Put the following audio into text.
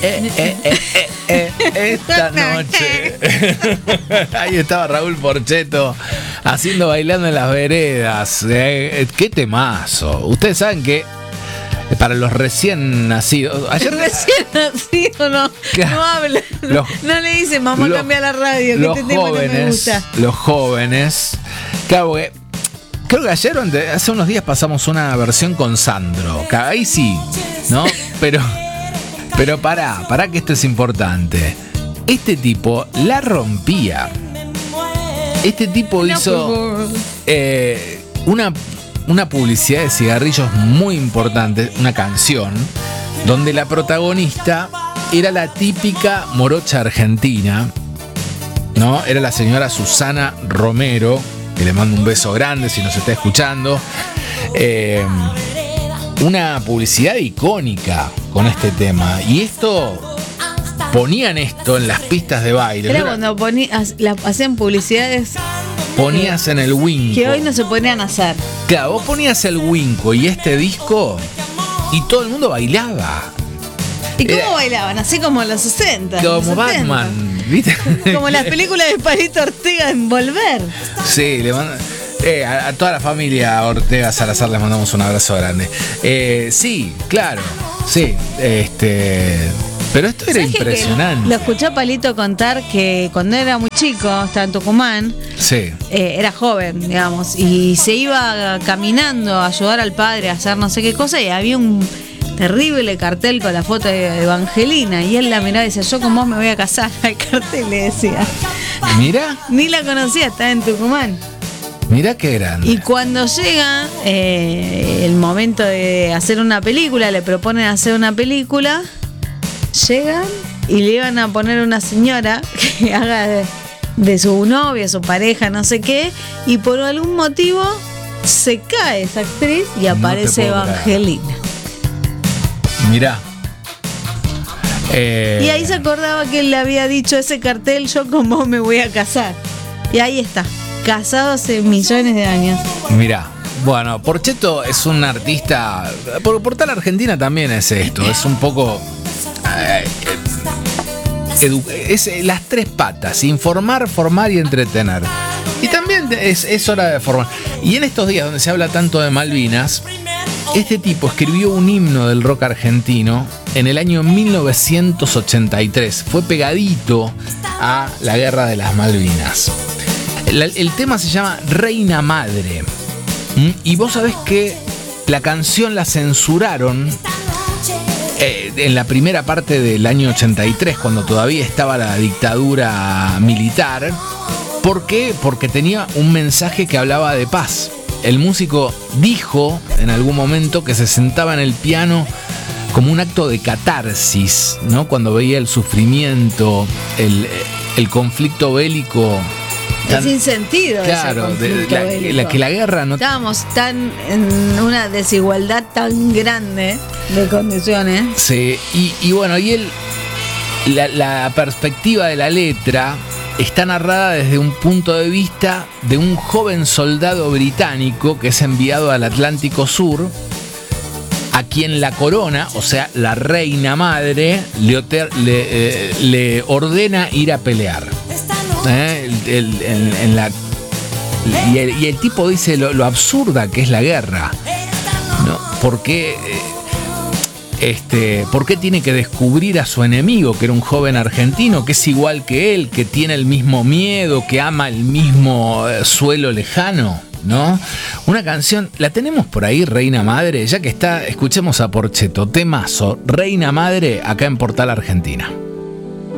esta noche. Ahí estaba Raúl Porchetto haciendo Bailando en las Veredas. Qué temazo. Ustedes saben que para los recién nacidos. Recién nacido no habla. No le dicen, vamos a cambiar la radio. Los que este tema no me gusta. Los jóvenes. Claro, creo que ayer o hace unos días pasamos una versión con Sandro. Ahí sí, ¿no? Pero pará que esto es importante. Este tipo la rompía. Este tipo hizo una publicidad de cigarrillos muy importante, una canción, donde la protagonista era la típica morocha argentina, ¿no? Era la señora Susana Romero, que le mando un beso grande si nos está escuchando. Una publicidad icónica con este tema. Y ponían esto en las pistas de baile. Era cuando hacían publicidades. Ponías en el Winco. Que hoy no se ponían a hacer. Claro, vos ponías el Winco y este disco y todo el mundo bailaba. ¿Y cómo bailaban? Así como en los 60. Como Batman, ¿viste? Como las películas de Palito Ortega en Volver. Sí, a toda la familia Ortega Salazar les mandamos un abrazo grande. Sí, claro, sí. Pero esto era impresionante. Lo escuché a Palito contar que cuando era muy chico, estaba en Tucumán, sí. Era joven, digamos, y se iba caminando a ayudar al padre a hacer no sé qué cosa, y había un terrible cartel con la foto de Evangelina, y él la miraba y decía, yo con vos me voy a casar. Al cartel le decía. Mira. Ni la conocía, estaba en Tucumán. Mira qué grande. Y cuando llega el momento de hacer una película, le proponen hacer una película, llegan y le iban a poner una señora que haga de su novia, su pareja, no sé qué, y por algún motivo se cae esa actriz y aparece Evangelina. Mirá. Y ahí se acordaba que él le había dicho ese cartel, yo con vos me voy a casar. Y ahí está, casado hace millones de años. Mirá. Bueno, Porchetto es un artista. Por tal Argentina también es esto. Es un poco. Es las tres patas: informar, formar y entretener. Y también es hora de formar. Y en estos días donde se habla tanto de Malvinas, este tipo escribió un himno del rock argentino en el año 1983. Fue pegadito a la guerra de las Malvinas. El tema se llama Reina Madre. Y vos sabés que la canción la censuraron en la primera parte del año 83, cuando todavía estaba la dictadura militar. ¿Por qué? Porque tenía un mensaje que hablaba de paz. El músico dijo en algún momento que se sentaba en el piano como un acto de catarsis, ¿no? Cuando veía el sufrimiento, el conflicto bélico. Sin sentido. Claro, que la guerra no. Estábamos tan en una desigualdad tan grande de condiciones. Sí, y bueno, y él, la perspectiva de la letra está narrada desde un punto de vista de un joven soldado británico que es enviado al Atlántico Sur, a quien la corona, o sea, la reina madre, le ordena ir a pelear. Y el tipo dice lo absurda que es la guerra, ¿no? ¿Por qué tiene que descubrir a su enemigo, que era un joven argentino, que es igual que él, que tiene el mismo miedo, que ama el mismo suelo lejano, ¿no? Una canción, la tenemos por ahí, Reina Madre, ya que está, escuchemos a Porchetto, temazo, Reina Madre, acá en Portal Argentina.